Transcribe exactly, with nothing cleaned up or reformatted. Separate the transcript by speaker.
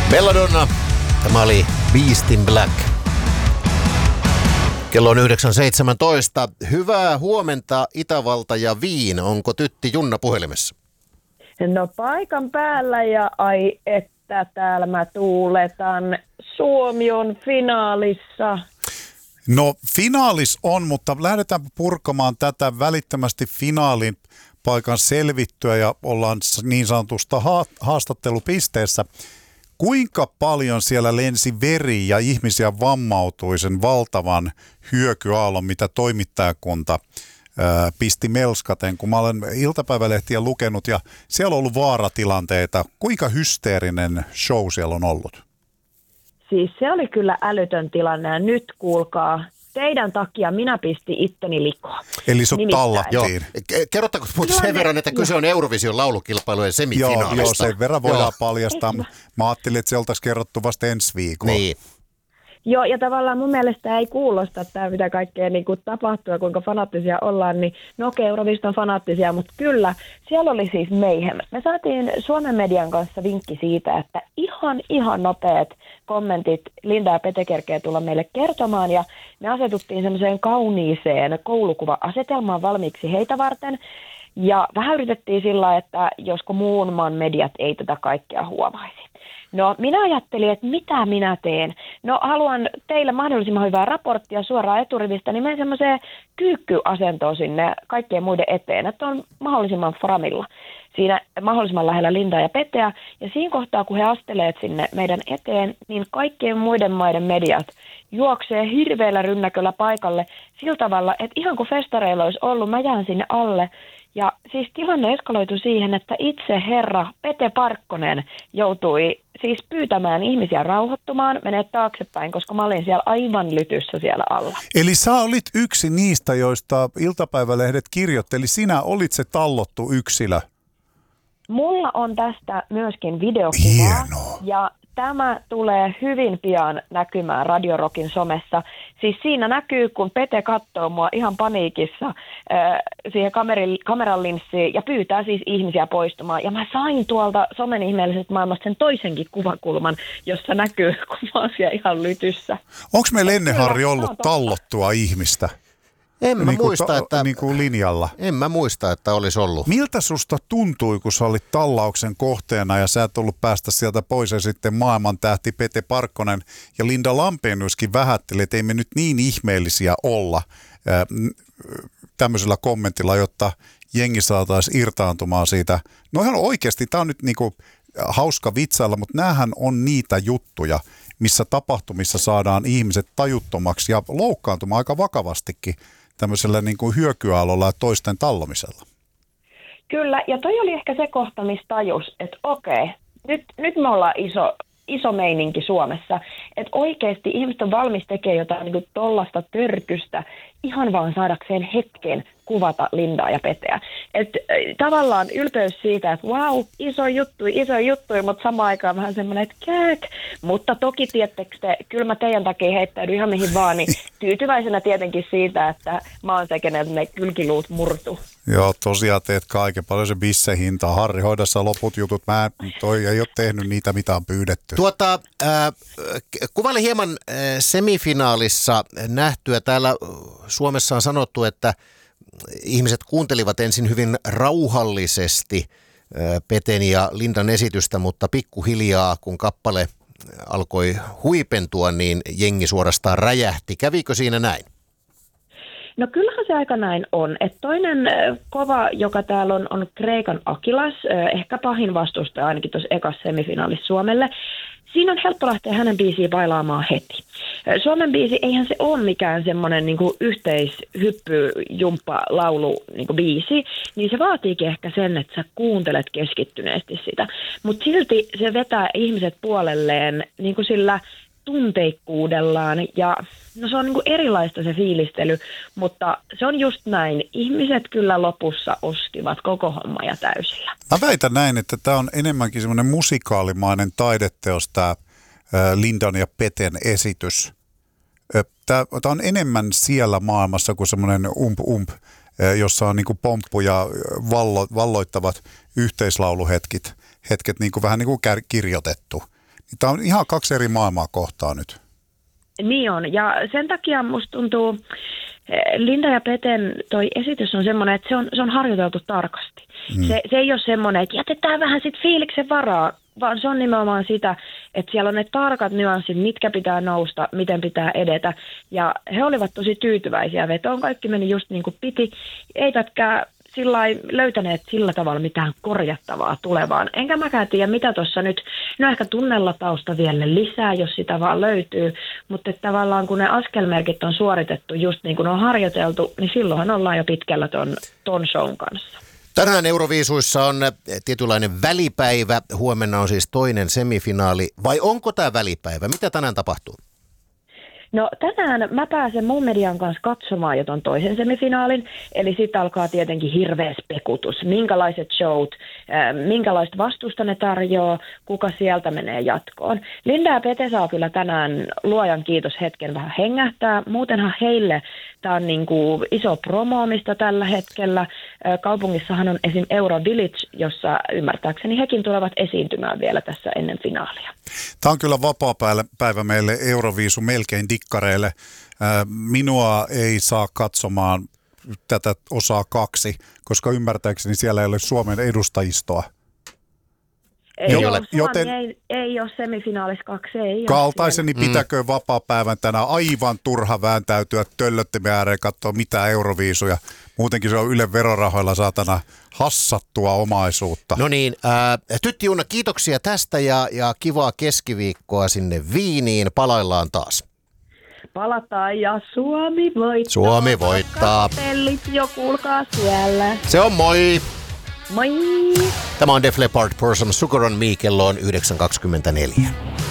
Speaker 1: Belladonna. Tämä oli Beast in Black. Kello on yhdeksän seitsemäntoista. Hyvää huomenta Itävalta ja Viin. Onko tytti Junna puhelimessa?
Speaker 2: No paikan päällä ja ai että täällä mä tuuletan. Suomi on finaalissa.
Speaker 3: No finaalis on, mutta lähdetään purkamaan tätä välittömästi finaalin paikan selvittyä ja ollaan niin sanotusta haastattelupisteessä. Kuinka paljon siellä lensi veri ja ihmisiä vammautui sen valtavan hyökyaallon, mitä toimittajakunta ää, pisti melskaten, kun mä olen iltapäivälehtiä lukenut ja siellä on ollut vaaratilanteita. Kuinka hysteerinen show siellä on ollut?
Speaker 2: Siis se oli kyllä älytön tilanne ja nyt kuulkaa, teidän takia minä pistin itteni likoon.
Speaker 3: Eli sut tallattiin.
Speaker 1: Kerrottako no, sen verran, että kyse on Eurovision laulukilpailujen semifinaalista?
Speaker 3: Joo, joo, sen verran voidaan joo. paljastaa. Mä ajattelin, että se oltaisiin kerrottu vasta ensi viikolla.
Speaker 1: Niin.
Speaker 2: Joo, ja tavallaan mun mielestä ei kuulosta tämä, mitä kaikkea niin kuin tapahtuu ja kuinka fanaattisia ollaan, niin no okei, Eurovision on fanaattisia, mutta kyllä, siellä oli siis meihem. Me saatiin Suomen median kanssa vinkki siitä, että ihan, ihan nopeat kommentit Linda ja Pete kerkee tulla meille kertomaan, ja me asetuttiin semmoiseen kauniiseen koulukuva-asetelmaan valmiiksi heitä varten, ja vähän yritettiin sillä, että josko muun maan mediat ei tätä kaikkea huomaisi. No minä ajattelin, että mitä minä teen. No haluan teille mahdollisimman hyvää raporttia suoraan eturivistä, niin menen semmoiseen kyykkyasentoon sinne kaikkien muiden eteen, että on mahdollisimman framilla. Siinä mahdollisimman lähellä Lindaa ja Peteä. Ja siinä kohtaa, kun he asteleet sinne meidän eteen, niin kaikkien muiden maiden mediat juoksee hirveällä rynnäköllä paikalle sillä tavalla, että ihan kuin festareilla olisi ollut, mä jään sinne alle. Ja siis tilanne eskaloitui siihen, että itse herra Pete Parkkonen joutui siis pyytämään ihmisiä rauhoittumaan, menee taaksepäin, koska mä olin siellä aivan lytyssä siellä alla.
Speaker 3: Eli sä olit yksi niistä, joista iltapäivälehdet kirjoitteli. Sinä olit se tallottu yksilö.
Speaker 2: Mulla on tästä myöskin videokuvaa.
Speaker 3: Hienoa.
Speaker 2: Ja tämä tulee hyvin pian näkymään Radio Rockin somessa. Siis siinä näkyy, kun Pete katsoo mua ihan paniikissa äh, siihen kamerin, kameran linssiin ja pyytää siis ihmisiä poistumaan. Ja mä sain tuolta somen ihmeellisestä maailmasta sen toisenkin kuvakulman, jossa näkyy, kun mä oon siellä ihan lytyssä.
Speaker 3: Onko meillä ennen, Harri, ollut tallottua ihmistä?
Speaker 1: En mä niin muista, ta- että...
Speaker 3: Niin kuin linjalla.
Speaker 1: En mä muista, että olisi ollut.
Speaker 3: Miltä susta tuntui, kun sä olit tallauksen kohteena ja sä et ollut päästä sieltä pois ja sitten maailmantähti Pete Parkkonen ja Linda Lampeenyskin vähätteli, että ei me nyt niin ihmeellisiä olla ää, tämmöisellä kommentilla, jotta jengi saataisiin irtaantumaan siitä. No ihan oikeasti, tää on nyt niinku hauska vitsailla, mutta näähän on niitä juttuja, missä tapahtumissa saadaan ihmiset tajuttomaksi ja loukkaantumaan aika vakavastikin tämmöisellä niin kuin hyökyaallolla ja toisten tallomisella.
Speaker 2: Kyllä, ja toi oli ehkä se kohta, missä tajus, että okei, nyt, nyt me ollaan iso, iso meininki Suomessa, että oikeasti ihmiset on valmis tekemään jotain niin kuin tollasta törkystä ihan vaan saadakseen hetken kuvata Lindaa ja Peteä. Että tavallaan ylpeys siitä, että vau, iso juttu, iso juttu, mutta samaan aikaan vähän semmoinen, että kääk. Mutta toki tiettekö te, kyllä mä teidän takia heittäydyn ihan mihin vaan, niin tyytyväisenä tietenkin siitä, että mä oon se, keneltä ne kylkiluut murtu.
Speaker 3: Joo, tosiaan teet kaiken. Paljon se bissehintaa. Harri, hoida sä loput jutut. Mä toi ei ole tehnyt niitä, mitä on pyydetty.
Speaker 1: Tuota, äh, kuvaile hieman äh, semifinaalissa nähtyä. Täällä Suomessa on sanottu, että ihmiset kuuntelivat ensin hyvin rauhallisesti Peten ja Lindan esitystä, mutta pikkuhiljaa, kun kappale alkoi huipentua, niin jengi suorastaan räjähti. Kävikö siinä näin?
Speaker 2: No kyllähän se aika näin on. Että toinen kova, joka täällä on, on Kreikan Akilas, ehkä pahin vastustaja ainakin tuossa ekassa semifinaalissa Suomelle. Siinä on helppo lähteä hänen biisiä bailaamaan heti. Suomen biisi, eihän se ole mikään semmoinen niinku yhteishyppy, jumppa, laulu niinku biisi, niin se vaatiikin ehkä sen, että sä kuuntelet keskittyneesti sitä. Mutta silti se vetää ihmiset puolelleen niinku sillä tunteikkuudellaan ja no se on niinku erilaista se fiilistely, mutta se on just näin. Ihmiset kyllä lopussa ostivat koko homma ja täysillä.
Speaker 3: Mä väitän näin, että tämä on enemmänkin semmoinen musikaalimainen taideteos, tämä Lindan ja Peten esitys. Tämä on enemmän siellä maailmassa kuin semmoinen ump-ump, jossa on niinku pomppu ja vallo, valloittavat yhteislauluhetkit, hetket niinku vähän niin kuin kirjoitettu. Tämä on ihan kaksi eri maailmaa kohtaa nyt.
Speaker 2: Niin on, ja sen takia musta tuntuu, Linda ja Peten toi esitys on semmoinen, että se on, se on harjoiteltu tarkasti. Mm. Se, se ei ole semmoinen, että jätetään vähän sit fiiliksen varaa, vaan se on nimenomaan sitä, että siellä on ne tarkat nyanssit, mitkä pitää nousta, miten pitää edetä. Ja he olivat tosi tyytyväisiä vetoon, kaikki meni just niin kuin piti, eivätkä sillai löytäneet sillä tavalla mitään korjattavaa tulevaan. Enkä mäkään tiedä, mitä tuossa nyt, no ehkä tunnelatausta vielä lisää, jos sitä vaan löytyy, mutta että tavallaan kun ne askelmerkit on suoritettu just niin kuin on harjoiteltu, niin silloinhan ollaan jo pitkällä ton, ton shown kanssa.
Speaker 1: Tänään Euroviisuissa on tietynlainen välipäivä, huomenna on siis toinen semifinaali, vai onko tämä välipäivä? Mitä tänään tapahtuu?
Speaker 2: No tänään mä pääsen mun median kanssa katsomaan jo ton toisen semifinaalin, eli sitten alkaa tietenkin hirveä spekutus, minkälaiset showt, äh, minkälaista vastusta ne tarjoaa, kuka sieltä menee jatkoon. Linda ja Pete saa kyllä tänään luojan kiitos hetken vähän hengähtää, muutenhan heille tämä on niin kuin iso promoomista tällä hetkellä. Äh, kaupungissahan on esim. Euro Village, jossa ymmärtääkseni hekin tulevat esiintymään vielä tässä ennen finaalia.
Speaker 3: Tämä on kyllä vapaa päivä meille Euroviisu melkein dikkareille. Minua ei saa katsomaan tätä osaa kaksi, koska ymmärtääkseni siellä ei ole Suomen edustajistoa.
Speaker 2: Ei, ole, ole, joten, ei, ei ole semifinaalissa kaksi. Ei
Speaker 3: kaltaiseni pitäköön vapaa-päivän tänään aivan turha vääntäytyä töllöttimen ääreen katsoa mitään Euroviisuja. Muutenkin se on Ylen verorahoilla saatana hassattua omaisuutta.
Speaker 1: No niin, äh, Tytti Junna, kiitoksia tästä ja, ja kivaa keskiviikkoa sinne Viiniin. Palaillaan taas.
Speaker 2: Palataan ja Suomi voittaa.
Speaker 1: Suomi voittaa.
Speaker 2: Pellit jo kuulkaa siellä.
Speaker 1: Se on moi!
Speaker 2: Moi!
Speaker 1: Tämä on Def Leppard, Pour Some Sugar on Me, kello on yhdeksän kaksikymmentäneljä.